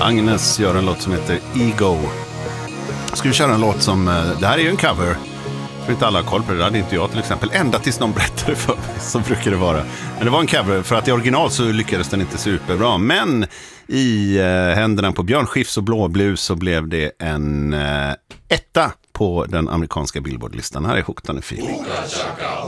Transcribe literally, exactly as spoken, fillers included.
Agnes gör en låt som heter Ego. Ska vi köra en låt som, det här är ju en cover. För inte alla har koll på det, det hade inte jag till exempel. Ända tills någon berättade för mig, så brukar det vara. Men det var en cover, för att i original så lyckades den inte superbra. Men i eh, händerna på Björn Skifs och Blåblus så blev det en eh, etta på den amerikanska Billboard-listan. Här är Hooked on a Feeling.